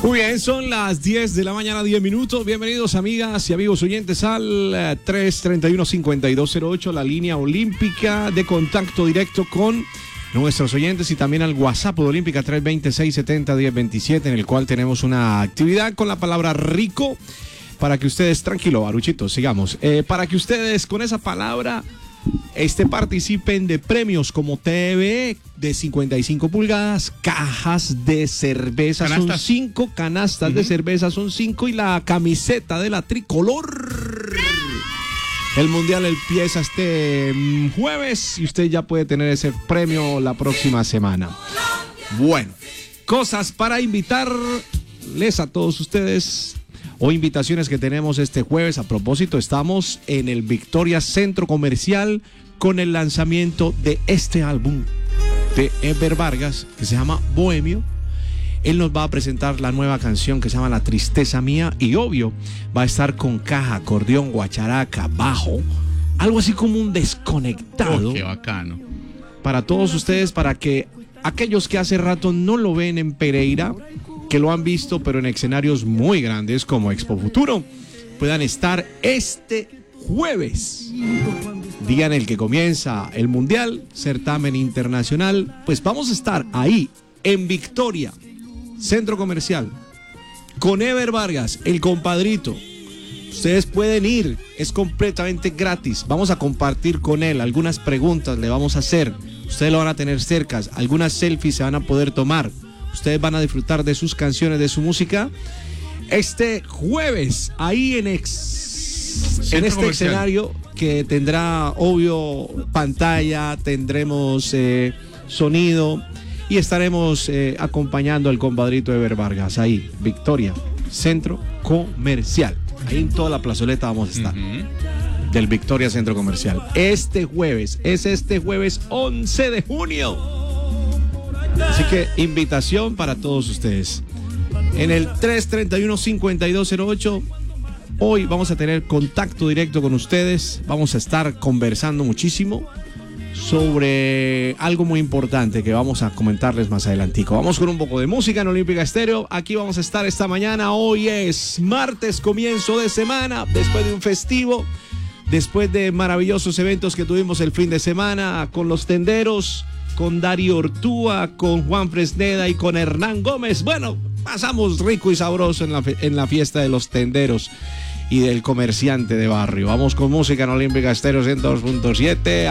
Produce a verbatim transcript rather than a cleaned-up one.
Muy bien, son las diez de la mañana, diez minutos. Bienvenidos, amigas y amigos oyentes, al tres treinta y uno, cincuenta y dos cero ocho, la línea olímpica de contacto directo con nuestros oyentes, y también al WhatsApp de Olímpica tres veinte, seiscientos setenta, diez veintisiete, en el cual tenemos una actividad con la palabra rico para que ustedes, tranquilo, Baruchito, sigamos, eh, para que ustedes con esa palabra Este participen de premios como T V de cincuenta y cinco pulgadas, cajas de cerveza, canastas. Son cinco canastas uh-huh. de cerveza, son cinco, y la camiseta de la tricolor. El mundial empieza este jueves y usted ya puede tener ese premio la próxima semana. Bueno, cosas para invitarles a todos ustedes, o invitaciones que tenemos este jueves. A propósito, estamos en el Victoria Centro Comercial con el lanzamiento de este álbum de Ever Vargas, que se llama Bohemio. Él nos va a presentar la nueva canción que se llama La Tristeza Mía, y obvio va a estar con caja, acordeón, guacharaca, bajo, algo así como un desconectado. Oh, qué bacano. Para todos ustedes, para que aquellos que hace rato no lo ven en Pereira, que lo han visto pero en escenarios muy grandes como Expo Futuro, puedan estar este jueves, día en el que comienza el Mundial, certamen internacional. Pues vamos a estar ahí en Victoria Centro Comercial con Ever Vargas, el compadrito. Ustedes pueden ir, es completamente gratis. Vamos a compartir con él, algunas preguntas le vamos a hacer, ustedes lo van a tener cerca, algunas selfies se van a poder tomar. Ustedes van a disfrutar de sus canciones, de su música, este jueves, ahí en, ex, en este comercial. Escenario que tendrá, obvio, pantalla, tendremos eh, sonido, y estaremos eh, acompañando al compadrito Ever Vargas, ahí, Victoria Centro Comercial. Ahí en toda la plazoleta vamos a estar, uh-huh. del Victoria Centro Comercial. Este jueves, es este jueves once de junio. Así que invitación para todos ustedes. En el tres treinta y uno, cincuenta y dos cero ocho, hoy vamos a tener contacto directo con ustedes. Vamos a estar conversando muchísimo sobre algo muy importante que vamos a comentarles más adelantico. Vamos con un poco de música en Olímpica Estéreo. Aquí vamos a estar esta mañana. Hoy es martes, comienzo de semana, después de un festivo, después de maravillosos eventos que tuvimos el fin de semana con los tenderos, con Darío Ortúa, con Juan Fresneda y con Hernán Gómez. Bueno, pasamos rico y sabroso en la, en la fiesta de los tenderos y del comerciante de barrio. Vamos con música en Olímpica Estéreo ciento dos punto siete.